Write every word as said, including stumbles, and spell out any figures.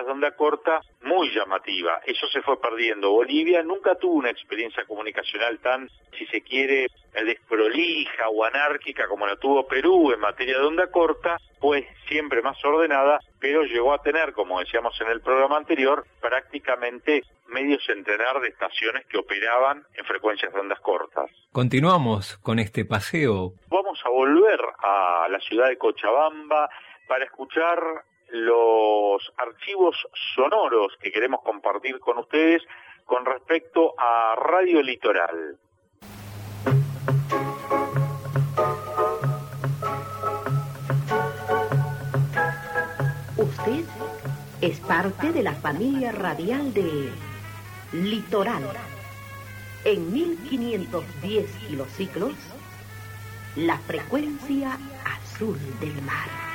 de onda corta muy llamativa. Eso se fue perdiendo. Bolivia nunca tuvo una experiencia comunicacional tan, si se quiere, desprolija o anárquica como la tuvo Perú en materia de onda corta, pues siempre más ordenada, pero llegó a tener, como decíamos en el programa anterior, prácticamente medio centenar de estaciones que operaban en frecuencias de ondas cortas. Continuamos con este paseo. Vamos a volver a la ciudad de Cochabamba para escuchar los archivos sonoros que queremos compartir con ustedes con respecto a Radio Litoral. Usted es parte de la familia radial de Litoral. En mil quinientos diez kilociclos, la frecuencia azul del mar.